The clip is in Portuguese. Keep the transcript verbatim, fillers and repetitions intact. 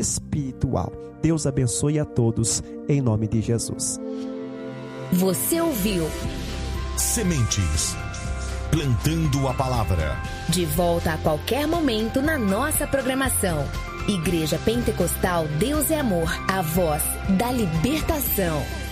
espiritual. Deus abençoe a todos, em nome de Jesus. Você ouviu Sementes, plantando a palavra. De volta a qualquer momento na nossa programação. Igreja Pentecostal Deus é Amor, a voz da libertação.